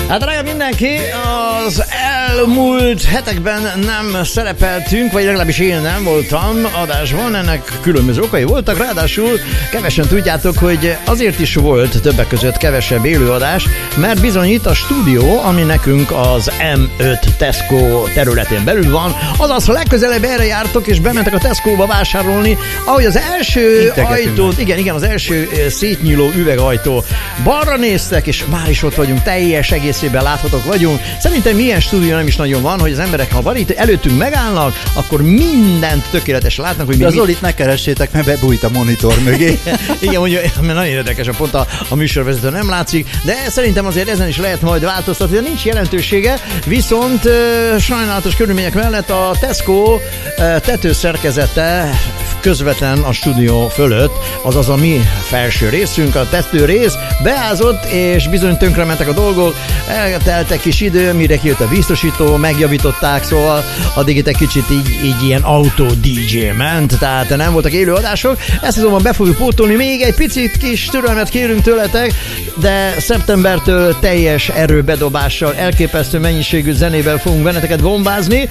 Hát drága mindenki, az elmúlt hetekben nem szerepeltünk, vagy legalábbis én nem voltam adásban, ennek különböző okai voltak, ráadásul kevesen tudjátok, hogy azért is volt többek között kevesebb élőadás, mert bizony itt a stúdió, ami nekünk az M5 Tesco területén belül van, azaz, ha legközelebb erre jártok és bementek a Tesco-ba vásárolni, ahogy az első ajtót, igen, az első szétnyíló üvegajtó balra néztek, és már is ott vagyunk, teljes egészében láthatók vagyunk. Szerintem ilyen stúdió nem is nagyon van, hogy az emberek, ha van itt előttünk megállnak, akkor mindent tökéletesen látnak, hogy mi... De az Zolit ne keressétek, mert bebújt a monitor mögé. Igen, mondja, mert nagyon érdekes, pont a műsorvezető nem látszik, de szerintem azért ezen is lehet majd változtatni, de nincs jelentősége, viszont sajnálatos körülmények mellett a Tesco tetőszerkezete közvetlen a stúdió fölött, azaz a mi felső részünk, a tetőrész beázott, és bizony tönkrementek a dolgok, elteltek kis idő, mire kijött a biztosító, megjavították, szóval addig itt egy kicsit így ilyen autó DJ ment, tehát nem voltak élőadások, ezt azonban be fogjuk pótolni, még egy picit kis türelmet kérünk tőletek, de szeptembertől teljes erőbedobással, elképesztő mennyiségű zenével fogunk benneteket bombázni,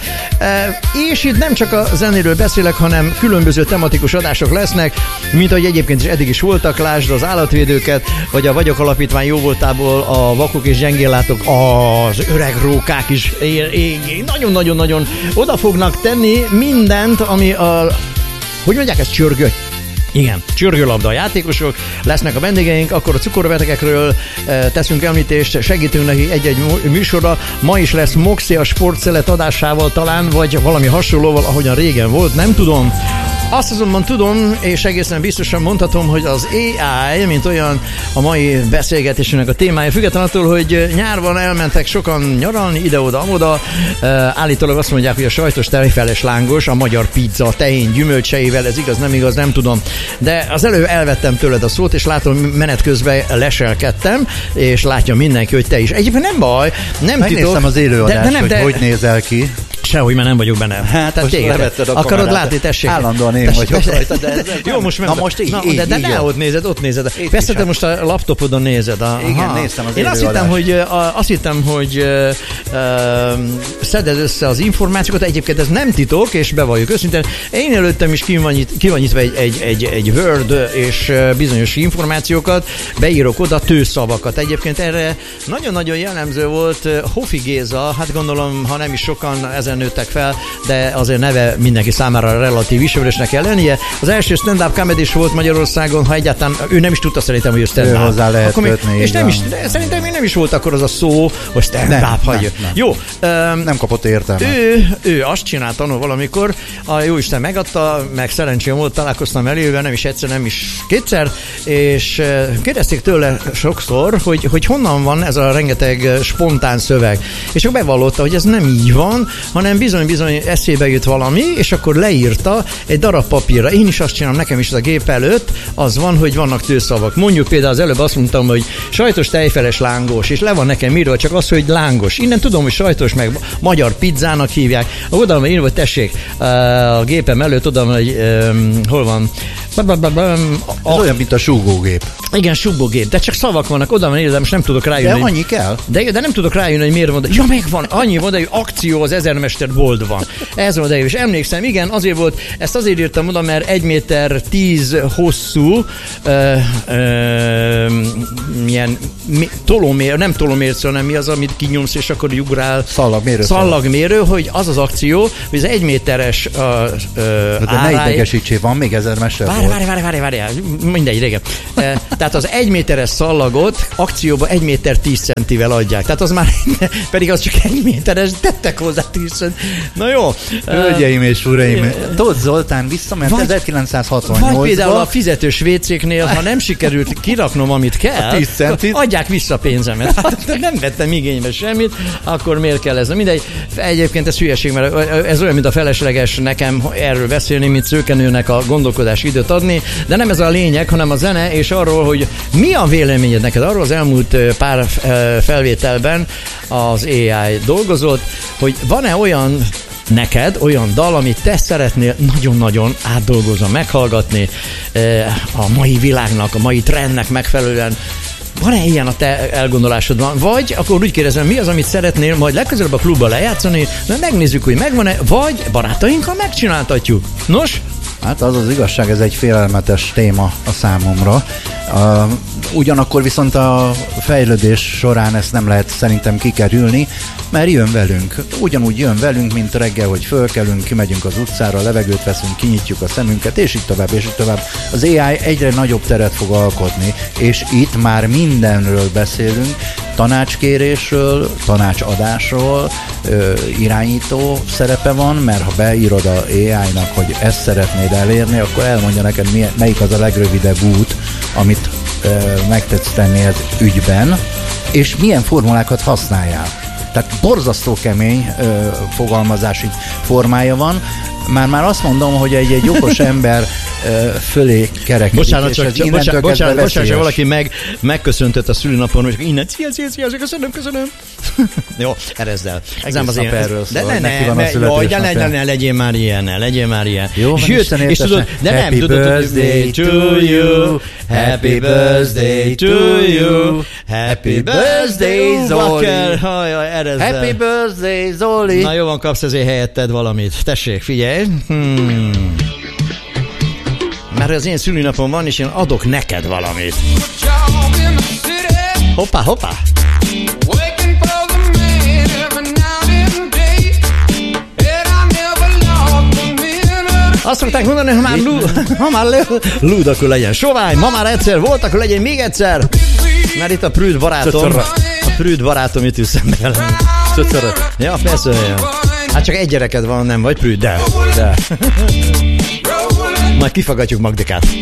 és itt nem csak a zenéről beszélek, hanem különböző tematikus adások lesznek, mint ahogy egyébként is eddig is voltak, lásd az állatvédőket, vagy a Vagyok Alapítvány jóvoltából a vakok és gyengéllátók, az öreg rókák is nagyon-nagyon-nagyon oda fognak tenni mindent, ami a... Hogy mondják ezt? Csörgő? Igen, csörgőlabda játékosok lesznek a vendégeink, akkor a cukorbetegekről teszünk említést, segítünk neki egy-egy műsorra. Ma is lesz Moxie a sportszelet adásával talán, vagy valami hasonlóval, ahogyan régen volt, nem tudom. Azt azonban tudom, és egészen biztosan mondhatom, hogy az AI, mint olyan a mai beszélgetésünknek a témája, függetlenül attól, hogy nyárban elmentek sokan nyaralni ide-oda-amoda, állítólag azt mondják, hogy a sajtos tejfeles lángos, a magyar pizza tehén gyümölcseivel, ez igaz, nem igaz, nem tudom. De az előbb elvettem tőled a szót, és látom, menet közben leselkedtem, és látja mindenki, hogy te is. Egyébként nem baj, nem megnéztem titok. Az élőadást, hogy nézel ki. Sehogy, mert nem vagyok benne. Hát most levetted a akarod kamerát. Látni, tessék. Állandóan én vagyok rajta, de ez jó, most meg. Na most így. De ne ott nézed. Persze te most a laptopodon nézed. Igen, néztem az én azt hittem, hogy szeded össze az információkat, egyébként ez nem titok, és bevalljuk őszintén. Én előttem is ki van nyitva egy Word és bizonyos információkat, beírok oda tőszavakat. Egyébként erre nagyon-nagyon jellemző volt Hofi Géza, hát gondolom, ha nem is sokan ezen nőttek fel, de azért neve mindenki számára relatív ismerősnek kell lennie. Az első stand-up comedy volt Magyarországon, ha egyáltalán ő nem is tudta szerintem, hogy ő stand-up. Hozzá lehet kötni. És nem is, szerintem még nem is volt akkor az a szó, hogy stand-up hagyja. Jó. Nem kapott értelmet. Ő azt csinálta valamikor, a jóisten megadta, meg szerencsém volt, találkoztam elével, nem is egyszer, nem is kétszer, és kérdezték tőle sokszor, hogy honnan van ez a rengeteg spontán szöveg. És akkor bevallotta, hogy ez nem így van, hanem bizony eszébe jut valami, és akkor leírta egy darab papírra. Én is azt csinálom, nekem is a gép előtt, az van, hogy vannak tőszavak. Mondjuk például az előbb azt mondtam, hogy sajtos tejfeles lángos, és le van nekem írva csak az, hogy lángos. Innen tudom, hogy sajtos, meg magyar pizzának hívják. Oda van írva, hogy tessék, a gépem előtt oda van, hogy hol van. Ez olyan, mint a súgógép. Igen, súgógép, de csak szavak vannak, oda van írva, de most nem tudok rájönni. De annyi kell? De nem tudok rájönni, hogy miért van. Ja, megvan, annyi van, de hogy akció az Ezermester boltban. Ez van, de és emlékszem, igen, azért volt, ezt azért írtam oda, mert 1,10 méter hosszú ilyen tolómér, nem tolómércő, hanem mi az, amit kinyomsz, és akkor ugrál. Szallagmérő, hogy az az akció, hogy az 1 méteres de ne idegesítsél, van még Ezermester volt. Várj, mindegy, régen. Tehát az 1 méteres szallagot akcióban 1,10 méter centivel adják. Tehát az már, pedig az csak 1 méteres, tettek hozzá 10 cent. Na jó. Hölgyeim és uraim, Tóth Zoltán visszament 1968-ba. Vagy például a fizetős vécéknél, ha nem sikerült kiraknom, amit kell, adják vissza pénzemet. Hát nem vettem igénybe semmit, akkor miért kell ez? Mindegy. Egyébként ez hülyeség, mert ez olyan, mint a felesleges nekem erről beszélni, mint szőkenőnek a gondolkodási időt adni, de nem ez a lényeg, hanem a zene, és arról, hogy mi a véleményed neked arról az elmúlt pár felvételben az AI dolgozott, hogy van-e olyan neked olyan dal, amit te szeretnél nagyon-nagyon átdolgozva meghallgatni a mai világnak, a mai trendnek megfelelően. Van-e ilyen a te elgondolásodban? Vagy akkor úgy kérdezem, mi az, amit szeretnél majd legközelebb a klubban lejátszani, mert megnézzük, hogy megvan-e, vagy barátainkkal megcsináltatjuk. Nos? Hát az az igazság, ez egy félelmetes téma a számomra. Ugyanakkor viszont a fejlődés során ezt nem lehet szerintem kikerülni, mert jön velünk. Ugyanúgy jön velünk, mint reggel, hogy fölkelünk, kimegyünk az utcára, levegőt veszünk, kinyitjuk a szemünket, és így tovább, és így tovább. Az AI egyre nagyobb teret fog alkotni, és itt már mindenről beszélünk, tanácskérésről, tanácsadásról, irányító szerepe van, mert ha beírod a AI-nak, hogy ezt szeretnéd elérni, akkor elmondja neked, melyik az a legrövidebb út, amit megtetsz tenni ez ügyben, és milyen formulákat használjál. Tehát borzasztó kemény fogalmazási formája van. Már azt mondom, hogy egy okos ember fölé kerekedik. Bocsánat, csak valaki megköszöntött a szülinapon, és innen, szia, köszönöm. Jó, erezd el. Egész nap erről szól, neki van a születésnapja. Ne, legyél már ilyen. Jó, és tudod, happy birthday to you, happy birthday to you, happy birthday Zoli. Happy birthday Zoli. Na jó van, kapsz ezért helyetted valamit. Tessék, figyelj. Mert az én szülinapom van, és én adok neked valamit. Hoppá. Azt szokták mondani, ha már lúd, akkor legyen sovány, ma már egyszer volt, akkor legyen még egyszer. Mert itt a prűd barátom itt ül szembe velem. Ja, persze. Hát csak egy gyereked van, nem vagy prűd, de. Majd kifagatjuk Magdikát.